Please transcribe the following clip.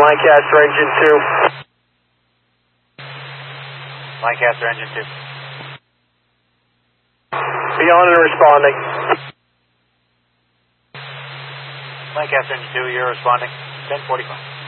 Lancaster engine 2. Lancaster engine 2. Beyond and responding. Lancaster engine 2, you're responding. 1045.